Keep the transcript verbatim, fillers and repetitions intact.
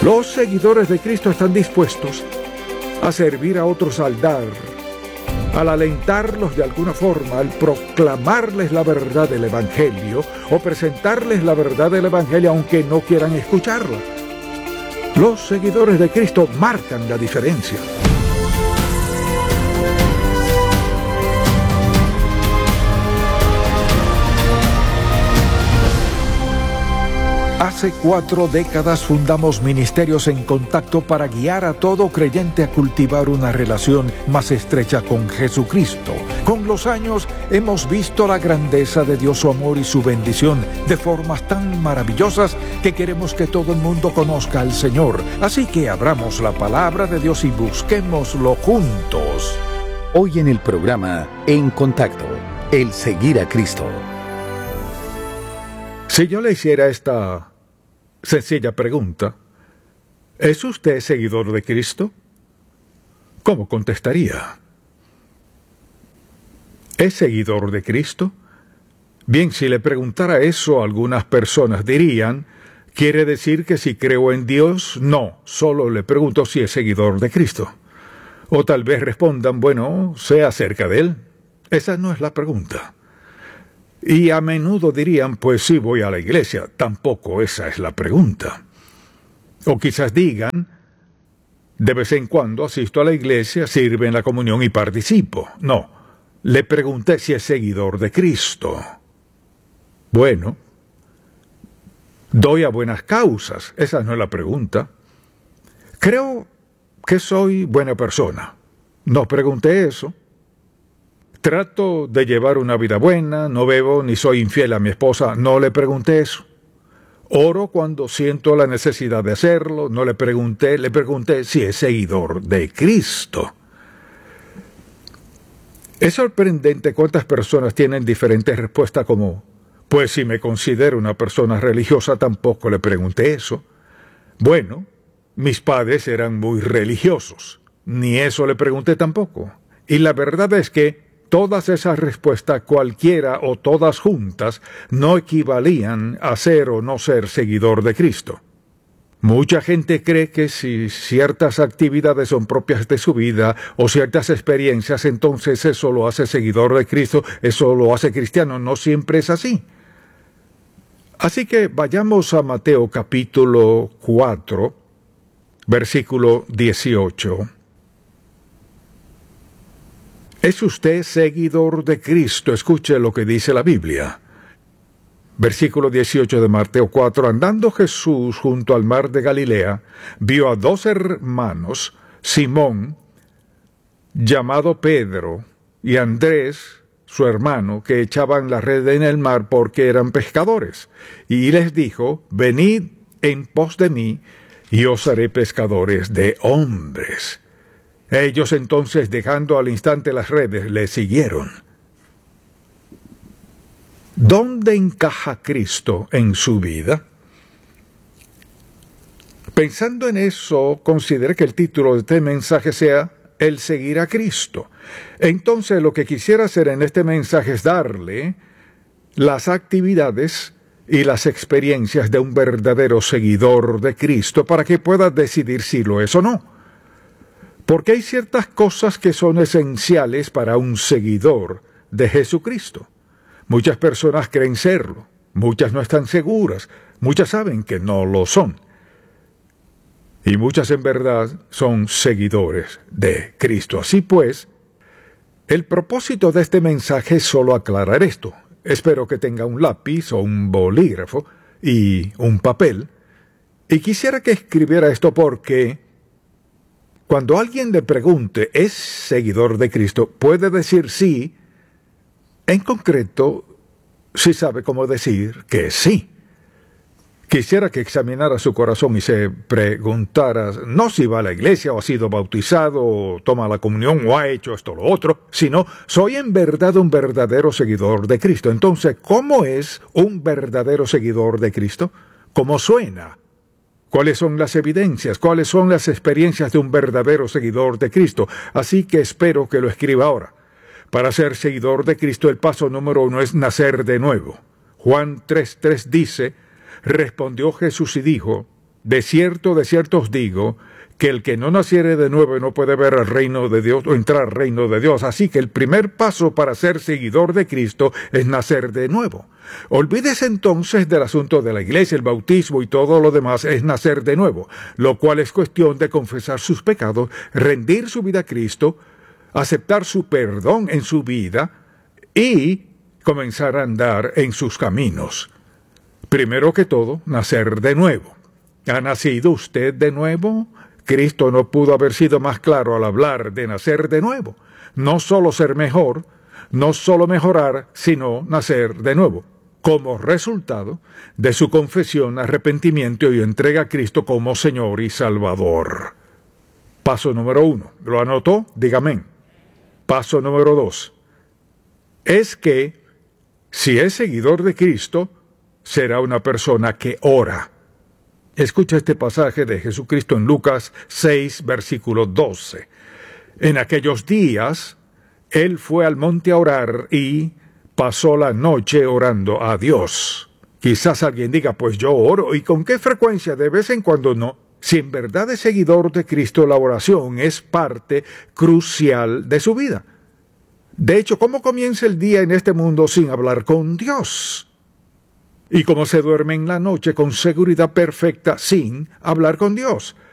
Los seguidores de Cristo están dispuestos a servir a otros al dar, al alentarlos de alguna forma, al proclamarles la verdad del Evangelio o presentarles la verdad del Evangelio aunque no quieran escucharla. Los seguidores de Cristo marcan la diferencia. Hace cuatro décadas fundamos Ministerios en Contacto para guiar a todo creyente a cultivar una relación más estrecha con Jesucristo. Con los años hemos visto la grandeza de Dios, su amor y su bendición de formas tan maravillosas que queremos que todo el mundo conozca al Señor. Así que abramos la palabra de Dios y busquémoslo juntos. Hoy en el programa En Contacto, el seguir a Cristo. Si yo le hiciera esta sencilla pregunta, ¿es usted seguidor de Cristo? ¿Cómo contestaría? ¿Es seguidor de Cristo? Bien, si le preguntara eso, algunas personas dirían, ¿quiere decir que si creo en Dios? No, solo le pregunto si es seguidor de Cristo. O tal vez respondan, bueno, sé acerca de Él. Esa no es la pregunta. Y a menudo dirían, pues sí, voy a la iglesia. Tampoco esa es la pregunta. O quizás digan, de vez en cuando asisto a la iglesia, sirve en la comunión y participo. No, le pregunté si es seguidor de Cristo. Bueno, doy a buenas causas. Esa no es la pregunta. Creo que soy buena persona. No pregunté eso. Trato de llevar una vida buena, no bebo ni soy infiel a mi esposa, no le pregunté eso. Oro cuando siento la necesidad de hacerlo, no le pregunté, le pregunté si es seguidor de Cristo. Es sorprendente cuántas personas tienen diferentes respuestas como, pues si me considero una persona religiosa tampoco le pregunté eso. Bueno, mis padres eran muy religiosos, ni eso le pregunté tampoco. Y la verdad es que todas esas respuestas, cualquiera o todas juntas, no equivalían a ser o no ser seguidor de Cristo. Mucha gente cree que si ciertas actividades son propias de su vida o ciertas experiencias, entonces eso lo hace seguidor de Cristo, eso lo hace cristiano. No siempre es así. Así que vayamos a Mateo capítulo cuatro, versículo dieciocho. ¿Es usted seguidor de Cristo? Escuche lo que dice la Biblia. Versículo dieciocho de Mateo cuatro. Andando Jesús junto al mar de Galilea, vio a dos hermanos, Simón, llamado Pedro, y Andrés, su hermano, que echaban la red en el mar porque eran pescadores. Y les dijo, venid en pos de mí, y os haré pescadores de hombres. Ellos entonces, dejando al instante las redes, le siguieron. ¿Dónde encaja Cristo en su vida? Pensando en eso, considere que el título de este mensaje sea El seguir a Cristo. Entonces, lo que quisiera hacer en este mensaje es darle las actividades y las experiencias de un verdadero seguidor de Cristo para que pueda decidir si lo es o no. Porque hay ciertas cosas que son esenciales para un seguidor de Jesucristo. Muchas personas creen serlo, muchas no están seguras, muchas saben que no lo son. Y muchas en verdad son seguidores de Cristo. Así pues, el propósito de este mensaje es solo aclarar esto. Espero que tenga un lápiz o un bolígrafo y un papel. Y quisiera que escribiera esto porque cuando alguien le pregunte, ¿es seguidor de Cristo?, puede decir sí. En concreto, sí sabe cómo decir que sí. Quisiera que examinara su corazón y se preguntara, no si va a la iglesia o ha sido bautizado o toma la comunión o ha hecho esto o lo otro, sino, ¿soy en verdad un verdadero seguidor de Cristo? Entonces, ¿cómo es un verdadero seguidor de Cristo? ¿Cómo suena? ¿Cuáles son las evidencias? ¿Cuáles son las experiencias de un verdadero seguidor de Cristo? Así que espero que lo escriba ahora. Para ser seguidor de Cristo, el paso número uno es nacer de nuevo. Juan tres tres dice, respondió Jesús y dijo, De cierto, de cierto os digo, que el que no naciere de nuevo no puede ver el reino de Dios o entrar al reino de Dios. Así que el primer paso para ser seguidor de Cristo es nacer de nuevo. Olvídese entonces del asunto de la iglesia, el bautismo y todo lo demás es nacer de nuevo, lo cual es cuestión de confesar sus pecados, rendir su vida a Cristo, aceptar su perdón en su vida y comenzar a andar en sus caminos. Primero que todo, nacer de nuevo. ¿Ha nacido usted de nuevo? Cristo no pudo haber sido más claro al hablar de nacer de nuevo. No solo ser mejor, no solo mejorar, sino nacer de nuevo, como resultado de su confesión, arrepentimiento y entrega a Cristo como Señor y Salvador. Paso número uno. ¿Lo anotó? Dígame. Paso número dos. Es que, si es seguidor de Cristo, será una persona que ora. Escucha este pasaje de Jesucristo en Lucas seis, versículo doce. En aquellos días, él fue al monte a orar y pasó la noche orando a Dios. Quizás alguien diga, pues yo oro, ¿y con qué frecuencia? De vez en cuando no. Si en verdad es seguidor de Cristo, la oración es parte crucial de su vida. De hecho, ¿cómo comienza el día en este mundo sin hablar con Dios? Y cómo se duerme en la noche con seguridad perfecta sin hablar con Dios.